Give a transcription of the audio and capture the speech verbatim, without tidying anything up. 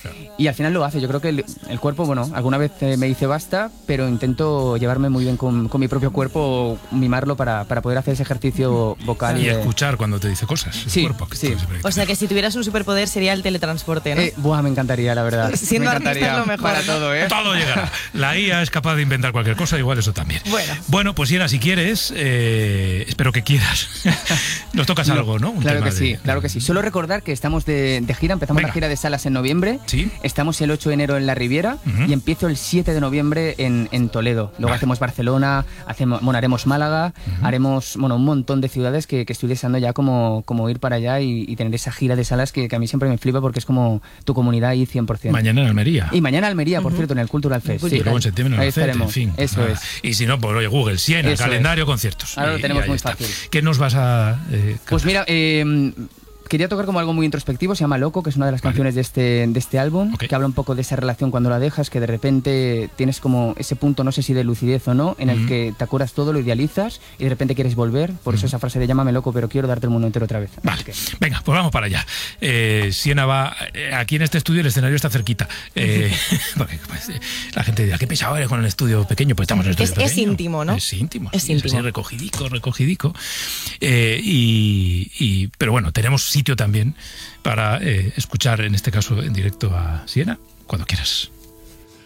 claro. Y al final lo hace. Yo creo que el, el cuerpo, bueno, alguna vez eh, me dice basta, pero intento llevarme muy bien con, con mi propio cuerpo, mimarlo para, para poder hacer ese ejercicio vocal. Y de... escuchar cuando te dice cosas. El Sí, cuerpo, que sí. O sea que si tuvieras un superpoder sería el teletransporte, ¿no? Eh, buah, me encantaría, la verdad. Siendo me artista encantaría es lo mejor, para ¿no? todo, ¿eh? Todo llegará. La I A es capaz de inventar cualquier cosa, igual eso también. Bueno. Bueno, pues Siena, si quieres, eh, espero que quieras. Nos tocas No, algo, ¿no? Un claro tema que sí, de- claro que sí. Solo recordar que estamos de, de gira, empezamos Venga. la gira de salas en noviembre, Sí. estamos el ocho de enero en la Riviera Ujú. y empiezo el siete de noviembre en, en Toledo. Luego Vale. hacemos Barcelona, hacemos, bueno, haremos Málaga, haremos bueno, un montón de ciudades que, que estoy deseando ya como, como ir para allá y, y tener esa gira de salas que, que a mí siempre me flipa porque es como tu comunidad ahí cien por ciento. Mañana en Almería. Y mañana Almería, por cierto, en el Cultural Fest. Y luego en septiembre en ahí Albacete, estaremos. en fin. pues Eso nada. es. Y si no, pues oye, Google, Siena, Eso calendario, es. conciertos. Ahora lo Y- tenemos y ahí muy está. fácil. ¿Qué nos vas a eh, Pues mira, eh, quería tocar como algo muy introspectivo, se llama Loco, que es una de las Vale. canciones de este, de este álbum, Ok. que habla un poco de esa relación cuando la dejas, que de repente tienes como ese punto, no sé si de lucidez o no, en el Ujú. que te acuerdas todo, lo idealizas y de repente quieres volver, por eso esa frase de llámame loco, pero quiero darte el mundo entero otra vez. Vale, Así que- venga, pues vamos para allá. Eh, Siena va, eh, aquí en este estudio el escenario está cerquita. Eh, porque pues, eh, la gente dirá, qué pesado eres con el estudio pequeño, pues estamos en el Es- estudio es pequeño. íntimo, ¿no? Es íntimo, Es sí, íntimo. así, recogidico, recogidico. Eh, y, y- pero bueno, tenemos sitio también para eh, escuchar, en este caso en directo a Siena, cuando quieras.